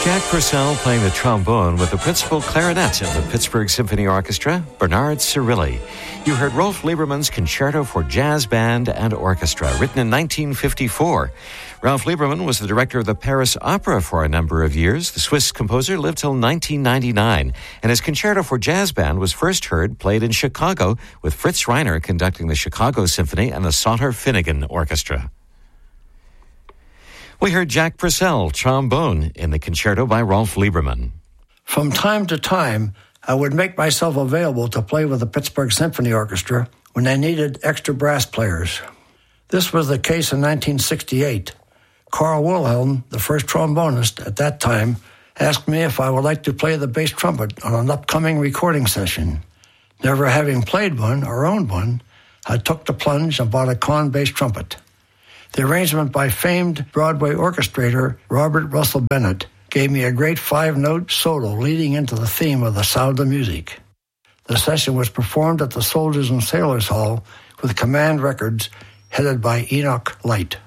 Jack Purcell playing the trombone with the principal clarinet of the Pittsburgh Symphony Orchestra, Bernard Cirilli. You heard Rolf Lieberman's Concerto for Jazz Band and Orchestra, written in 1954. Rolf Lieberman was the director of the Paris Opera for a number of years. The Swiss composer lived till 1999, and his Concerto for Jazz Band was first heard played in Chicago with Fritz Reiner conducting the Chicago Symphony and the Sauter-Finnegan Orchestra. We heard Jack Purcell, trombone, in the concerto by Rolf Lieberman. From time to time, I would make myself available to play with the Pittsburgh Symphony Orchestra when they needed extra brass players. This was the case in 1968. Carl Wilhelm, the first trombonist at that time, asked me if I would like to play the bass trumpet on an upcoming recording session. Never having played one or owned one, I took the plunge and bought a Conn bass trumpet. The arrangement by famed Broadway orchestrator Robert Russell Bennett gave me a great 5-note solo leading into the theme of The Sound of Music. The session was performed at the Soldiers and Sailors Hall with Command Records headed by Enoch Light.